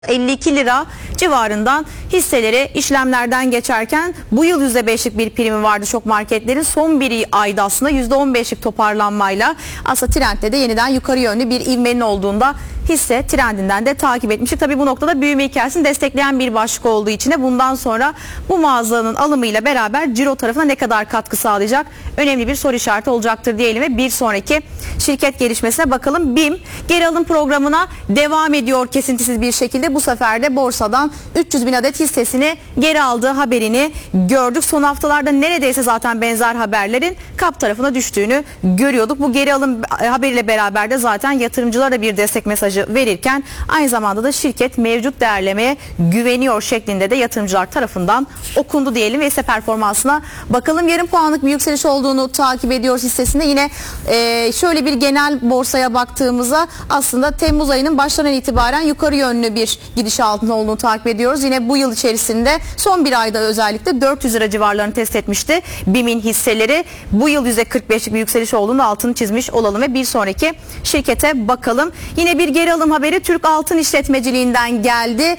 52 lira civarından hisseleri işlemlerden geçerken bu yıl %5'lik bir primi vardı şok marketlerin. Son bir ayda aslında %15'lik toparlanmayla aslında trendde de yeniden yukarı yönlü bir ivmenin olduğunda hisse trendinden de takip etmiştik. Tabii bu noktada büyüme hikayesini destekleyen bir başlık olduğu için de bundan sonra bu mağazanın alımıyla beraber ciro tarafına ne kadar katkı sağlayacak önemli bir soru işareti olacaktır diyelim ve bir sonraki şirket gelişmesine bakalım. BİM geri alım programına devam ediyor kesintisiz bir şekilde. Bu sefer de borsadan 300 bin adet hissesini geri aldığı haberini gördük. Son haftalarda neredeyse zaten benzer haberlerin KAP tarafına düştüğünü görüyorduk. Bu geri alım haberiyle beraber de zaten yatırımcılara bir destek mesajı verirken aynı zamanda da şirket mevcut değerlemeye güveniyor şeklinde de yatırımcılar tarafından okundu diyelim ve hisse performansına bakalım. Yarım puanlık bir yükseliş olduğunu takip ediyoruz hissesinde. Yine şöyle bir genel borsaya baktığımızda aslında Temmuz ayının başlarından itibaren yukarı yönlü bir gidişatın olduğunu takip ediyoruz. Yine bu yıl içerisinde son bir ayda özellikle 400 lira civarlarını test etmişti BİM'in hisseleri. Bu yıl %45'lik bir yükseliş olduğunu altını çizmiş olalım ve bir sonraki şirkete bakalım. Yine bir geri alım haberi Türk Altın İşletmeciliğinden geldi.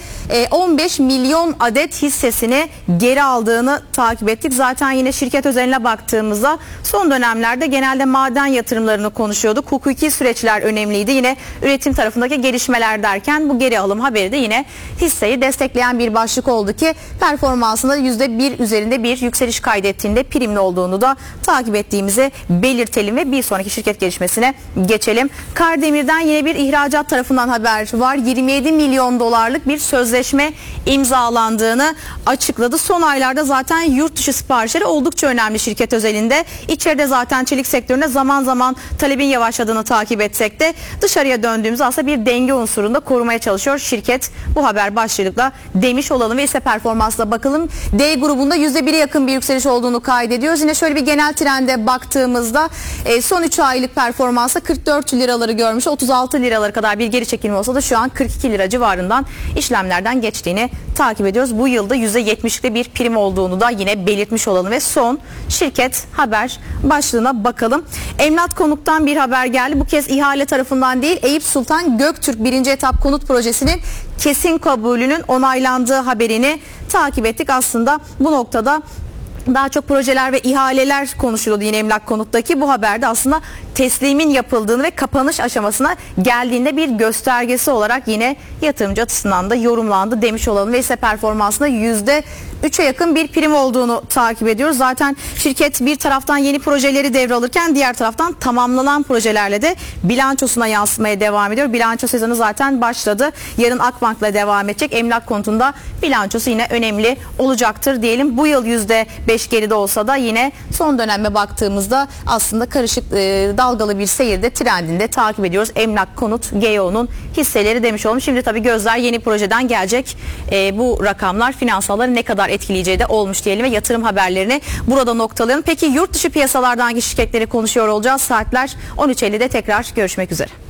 15 milyon adet hissesini geri aldığını takip ettik. Zaten yine şirket özeline baktığımızda son dönemlerde genelde maden yatırımlarını konuşuyorduk. Hukuki süreçler önemliydi. Yine üretim tarafındaki gelişmeler derken bu geri alım haberi de yine hisseyi destekleyen bir başlık oldu ki performansında %1 üzerinde bir yükseliş kaydettiğinde primli olduğunu da takip ettiğimizi belirtelim ve bir sonraki şirket gelişmesine geçelim. Kardemir'den yine bir ihracat tarafından haber var. 27 milyon dolarlık bir sözleşme imzalandığını açıkladı. Son aylarda zaten yurt dışı siparişleri oldukça önemli şirket özelinde. İçeride zaten çelik sektöründe zaman zaman talebin yavaşladığını takip etsek de dışarıya döndüğümüzde aslında bir denge unsurunda korumaya çalışıyor şirket. Bu haber başlıkla demiş olalım ve hisse performansına bakalım. D grubunda %1'e yakın bir yükseliş olduğunu kaydediyoruz. Yine şöyle bir genel trende baktığımızda son 3 aylık performansa 44 liraları görmüş. 36 liralara kadar bir geri çekilme olsa da şu an 42 lira civarından işlemlerden geçtiğini takip ediyoruz. Bu yılda %70'likte bir prim olduğunu da yine belirtmiş olalım ve son şirket haber başlığına bakalım. Emlak Konut'tan bir haber geldi. Bu kez ihale tarafından değil, Eyüp Sultan Göktürk 1. etap konut projesinin kesin kabulünün onaylandığı haberini takip ettik. Aslında bu noktada daha çok projeler ve ihaleler konuşuluyordu yine Emlak Konut'taki. Bu haberde aslında teslimin yapıldığını ve kapanış aşamasına geldiğinde bir göstergesi olarak yine yatırımcı açısından da yorumlandı demiş olalım ve hisse performansında %3'e yakın bir prim olduğunu takip ediyoruz. Zaten şirket bir taraftan yeni projeleri devralırken diğer taraftan tamamlanan projelerle de bilançosuna yansımaya devam ediyor. Bilanço sezonu zaten başladı. Yarın Akbank'la devam edecek. Emlak Konutu'nda bilançosu yine önemli olacaktır diyelim. Bu yıl %5 geride olsa da yine son döneme baktığımızda aslında karışık dalgalı bir seyirde trendinde takip ediyoruz. Emlak Konut, GEO'nun hisseleri demiş olalım. Şimdi tabii gözler yeni projeden gelecek. Bu rakamlar finansalları ne kadar etkileyeceği de olmuş diyelim ve yatırım haberlerini burada noktalayalım. Peki yurt dışı piyasalardan hangi şirketleri konuşuyor olacağız? Saatler 13.50'de tekrar görüşmek üzere.